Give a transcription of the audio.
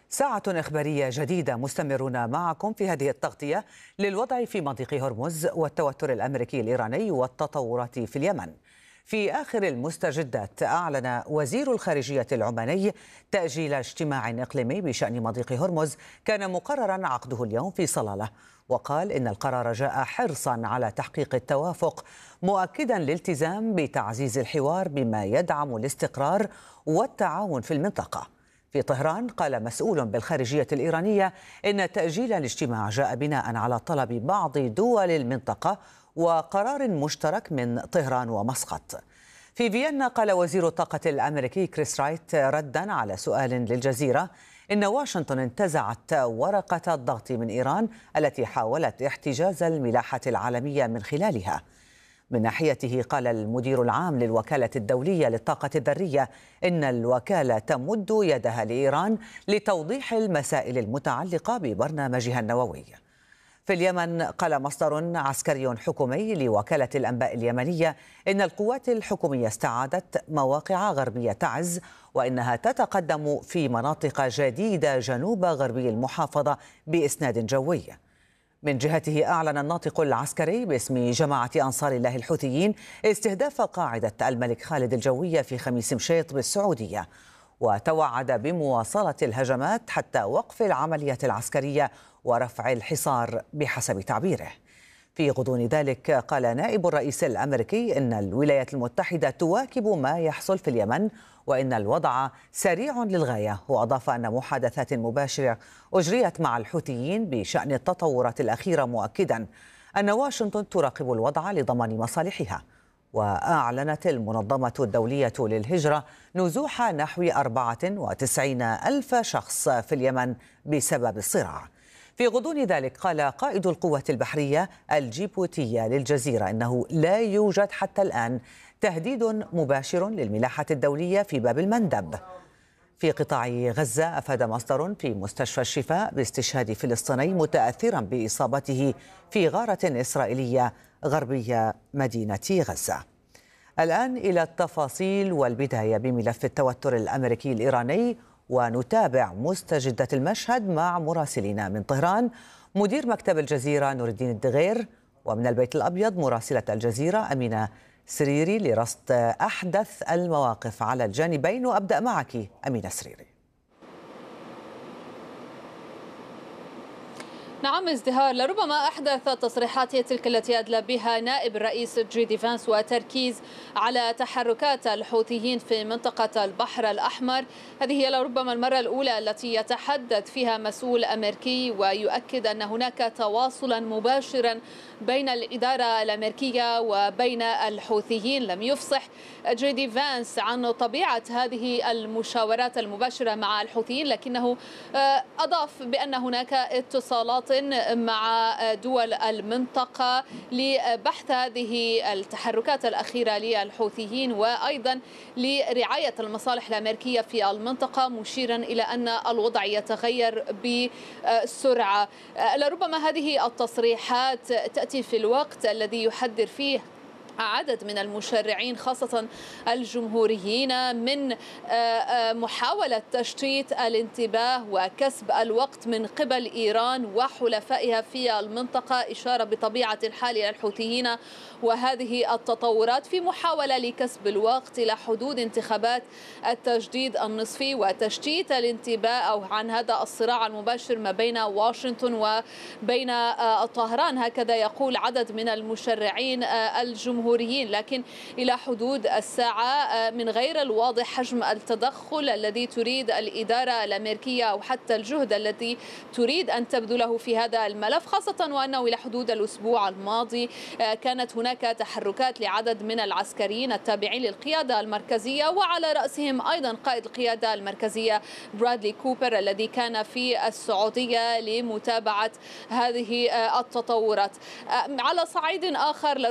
ساعة إخبارية جديدة، مستمرون معكم في هذه التغطية للوضع في مضيق هرمز والتوتر الأمريكي الإيراني والتطورات في اليمن. في آخر المستجدات، أعلن وزير الخارجية العماني تأجيل اجتماع إقليمي بشأن مضيق هرمز كان مقررا عقده اليوم في صلالة، وقال إن القرار جاء حرصا على تحقيق التوافق، مؤكدا الالتزام بتعزيز الحوار بما يدعم الاستقرار والتعاون في المنطقة. في طهران، قال مسؤول بالخارجية الإيرانية إن تأجيل الاجتماع جاء بناء على طلب بعض دول المنطقة وقرار مشترك من طهران ومسقط. في فيينا، قال وزير الطاقة الأمريكي كريس رايت ردا على سؤال للجزيرة إن واشنطن انتزعت ورقة الضغط من إيران التي حاولت احتجاز الملاحة العالمية من خلالها. من ناحيته، قال المدير العام للوكالة الدولية للطاقة الذرية إن الوكالة تمد يدها لإيران لتوضيح المسائل المتعلقة ببرنامجها النووي. في اليمن، قال مصدر عسكري حكومي لوكالة الأنباء اليمنية إن القوات الحكومية استعادت مواقع غربية تعز، وإنها تتقدم في مناطق جديدة جنوب غربي المحافظة بإسناد جوي. من جهته، أعلن الناطق العسكري باسم جماعة أنصار الله الحوثيين استهداف قاعدة الملك خالد الجوية في خميس مشيط بالسعودية، وتوعد بمواصلة الهجمات حتى وقف العمليات العسكرية ورفع الحصار بحسب تعبيره. في غضون ذلك، قال نائب الرئيس الأمريكي إن الولايات المتحدة تواكب ما يحصل في اليمن وإن الوضع سريع للغاية، وأضاف أن محادثات مباشرة أجريت مع الحوثيين بشأن التطورات الأخيرة، مؤكدا أن واشنطن تراقب الوضع لضمان مصالحها. وأعلنت المنظمة الدولية للهجرة نزوح نحو 94 ألف شخص في اليمن بسبب الصراع. في غضون ذلك، قال قائد القوات البحرية الجيبوتية للجزيرة إنه لا يوجد حتى الآن تهديد مباشر للملاحة الدولية في باب المندب. في قطاع غزة، أفاد مصدر في مستشفى الشفاء باستشهاد فلسطيني متأثرا بإصابته في غارة إسرائيلية غربية مدينة غزة. الآن إلى التفاصيل، والبداية بملف التوتر الأمريكي الإيراني، ونتابع مستجدات المشهد مع مراسلنا من طهران مدير مكتب الجزيرة نور الدين الدغير، ومن البيت الأبيض مراسلة الجزيرة أمينة سريري لرصد أحدث المواقف على الجانبين. وأبدأ معك أمينة سريري. نعم ازدهار، لربما أحدث التصريحات هي تلك التي أدلى بها نائب الرئيس جي دي فانس، وتركيز على تحركات الحوثيين في منطقة البحر الأحمر. هذه هي لربما المرة الأولى التي يتحدث فيها مسؤول أمريكي ويؤكد أن هناك تواصلا مباشرا بين الإدارة الأمريكية وبين الحوثيين. لم يفصح جي دي فانس عن طبيعة هذه المشاورات المباشرة مع الحوثيين، لكنه أضاف بأن هناك اتصالات مع دول المنطقة لبحث هذه التحركات الأخيرة للحوثيين وأيضا لرعاية المصالح الأمريكية في المنطقة، مشيرا إلى أن الوضع يتغير بسرعة. لربما هذه التصريحات تأتي في الوقت الذي يحذر فيه عدد من المشرعين خاصة الجمهوريين من محاولة تشتيت الانتباه وكسب الوقت من قبل إيران وحلفائها في المنطقة، إشارة بطبيعة الحال إلى الحوثيين وهذه التطورات في محاولة لكسب الوقت إلى حدود انتخابات التجديد النصفي وتشتيت الانتباه أو عن هذا الصراع المباشر ما بين واشنطن وبين طهران. هكذا يقول عدد من المشرعين الجمهوريين، لكن إلى حدود الساعة من غير الواضح حجم التدخل الذي تريد الإدارة الأمريكية أو حتى الجهد الذي تريد أن تبذله في هذا الملف، خاصة وأنه إلى حدود الأسبوع الماضي كانت هناك تحركات لعدد من العسكريين التابعين للقيادة المركزية، وعلى رأسهم أيضا قائد القيادة المركزية برادلي كوبر الذي كان في السعودية لمتابعة هذه التطورات. على صعيد آخر،